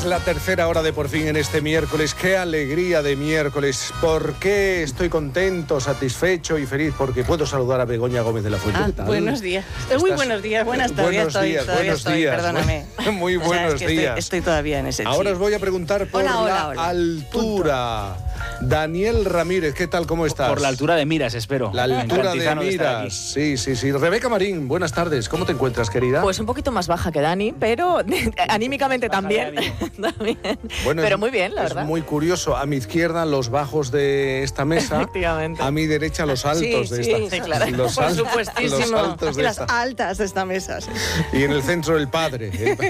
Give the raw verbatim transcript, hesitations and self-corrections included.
Es la tercera hora de Por Fin en este miércoles. ¡Qué alegría de miércoles! ¿Por qué estoy contento, satisfecho y feliz? Porque puedo saludar a Begoña Gómez de la Fuente. Ah, ¿Qué tal? Buenos días. Muy buenos días, buenas tardes. Buenos estoy, días, todavía buenos estoy, días. Perdóname. Muy buenos o sea, es que días. Estoy, estoy todavía en ese Ahora chip. os voy a preguntar por Hola, la hola, hola. altura. Daniel Ramírez, ¿qué tal? ¿Cómo estás? Por la altura de miras, espero. La altura de Encantizano estar aquí. miras. Sí, sí, sí. Rebeca Marín, buenas tardes. ¿Cómo te encuentras, querida? Pues un poquito más baja que Dani, pero anímicamente Baja también. de también. Bueno, pero es- muy bien, la es verdad. muy curioso. A mi izquierda, los bajos de esta mesa. Efectivamente. A mi derecha, los altos Sí, de sí, esta. sí, claro. Los Por al- supuestísimo. Los altos Y de las esta. altas de esta mesa. Sí. Y en el centro, el padre. El,